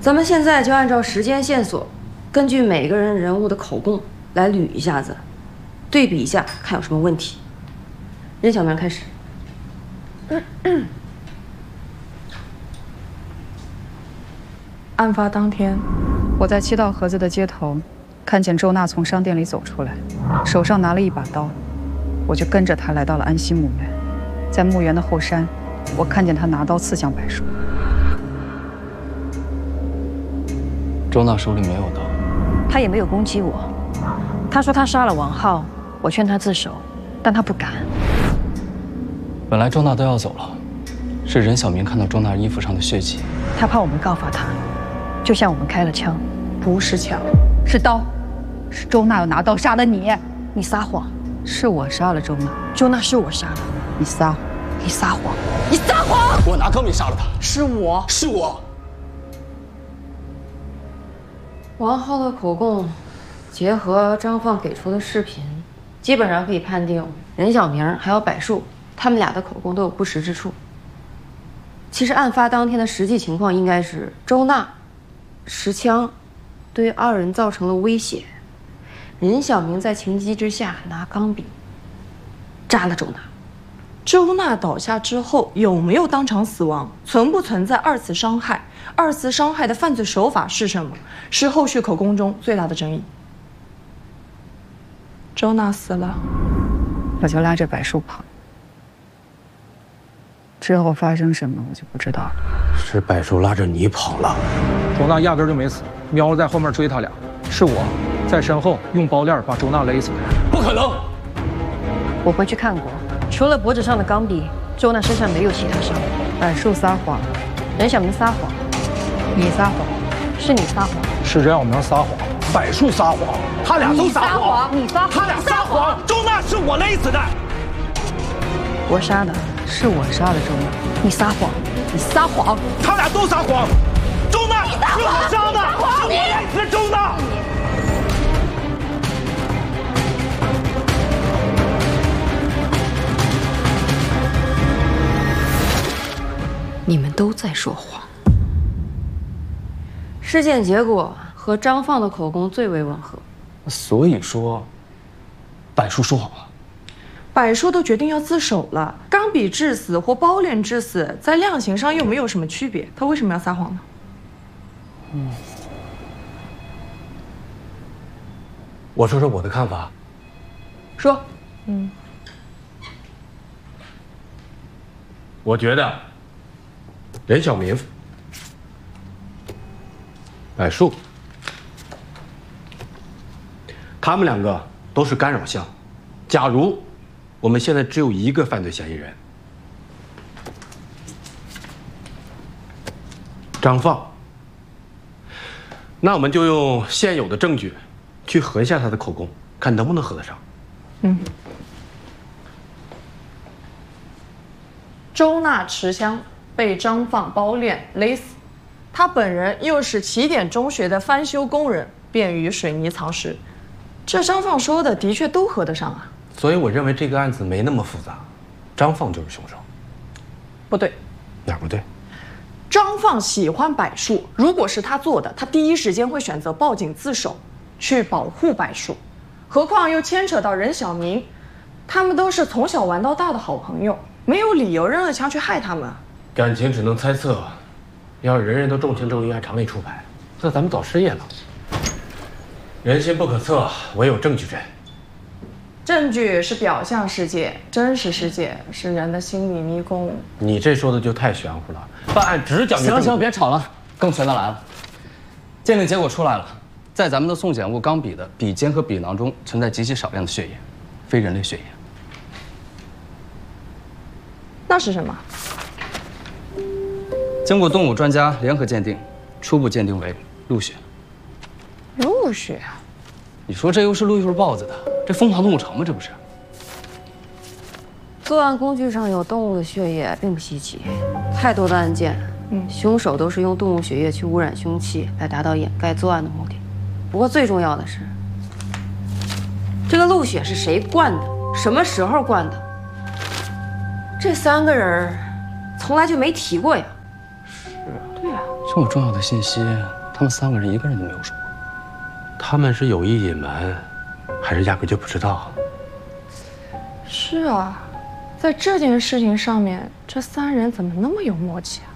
咱们现在就按照时间线索，根据每个人人物的口供来捋一下子，对比一下，看有什么问题。任小明开始。 案发当天，我在七道河子的街头，看见周娜从商店里走出来，手上拿了一把刀，我就跟着她来到了安溪墓园。在墓园的后山，我看见她拿刀刺向柏树。 周娜手里没有刀， 她也没有攻击我。她说她杀了王浩，我劝她自首，但她不敢。 本来周娜都要走了，是任小明看到周娜衣服上的血迹， 他怕我们告发他，就向我们开了枪。 不是枪，是刀，是周娜要拿刀杀的你。 你撒谎， 是我杀了周娜， 周娜是我杀的。 你撒谎， 你撒谎，你撒谎！ 我拿钢笔杀了他， 是我， 是我。 王浩的口供，结合张放给出的视频，基本上可以判定任小明还有柏树他们俩的口供都有不实之处。其实案发当天的实际情况应该是周娜持枪对二人造成了威胁，任小明在情急之下拿钢笔扎了周娜。 周娜倒下之后有没有当场死亡？存不存在二次伤害？二次伤害的犯罪手法是什么？是后续口供中最大的争议。周娜死了， 我就拉着柏树跑。之后发生什么我就不知道了。 是柏树拉着你跑了， 周娜压根就没死，苗子在后面追他俩，是我在身后用包链把周娜勒死的。 不可能！ 我回去看过，除了脖子上的钢笔，周娜身上没有其他伤。 柏树撒谎， 任小明撒谎， 你撒谎， 是你撒谎， 是任小明撒谎，柏树撒谎，他俩都撒谎， 你撒谎， 他俩撒谎，周娜是我勒死的， 我杀的。 是我杀了周娜， 你撒谎，你撒谎， 他俩都撒谎，周娜是我杀的，是我勒死的周娜。 你们都在说谎。尸检结果和张放的口供最为吻合， 所以说，柏树说谎了。 柏树都决定要自首了，钢笔致死或包链致死，在量刑上又没有什么区别，他为什么要撒谎呢？ 我说说我的看法。 说， 我觉得任小明、柏树，他们两个都是干扰项。假如我们现在只有一个犯罪嫌疑人，张放，那我们就用现有的证据去核一下他的口供，看能不能核得上。 周娜持枪被张放包链勒死，他本人又是起点中学的翻修工人，便于水泥藏尸，这张放说的的确都合得上啊。 所以我认为这个案子没那么复杂，张放就是凶手。 不对， 哪儿不对？ 张放喜欢柏树，如果是他做的，他第一时间会选择报警自首，去保护柏树。何况又牵扯到任小明，他们都是从小玩到大的好朋友，没有理由扔了枪去害他们。 感情只能猜测，要是人人都重情重义按常理出牌，那咱们早失业了。人心不可测，唯有证据真。 证据是表象世界，真实世界是人的心理迷宫。 你这说的就太玄乎了，办案只讲究证据。 行，别吵了，更悬的来了。鉴定结果出来了，在咱们的送检物钢笔的笔尖和笔囊中存在极其少量的血液，非人类血液。 那是什么？ 经过动物专家联合鉴定，初步鉴定为鹿血。 鹿血？ 你说这又是鹿又是豹子的，这疯狂动物城吗？这不是？ 作案工具上有动物的血液并不稀奇，太多的案件，凶手都是用动物血液去污染凶器，来达到掩盖作案的目的。不过最重要的是，这个鹿血是谁灌的，什么时候灌的？这三个人从来就没提过呀。 对呀。 这么重要的信息，他们3个人一个人都没有说。 他们是有意隐瞒，还是压根就不知道？ 是啊，在这件事情上面，这3人怎么那么有默契啊？